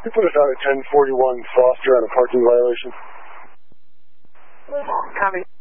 You put us out at 1041 Foster on a parking violation. Copy.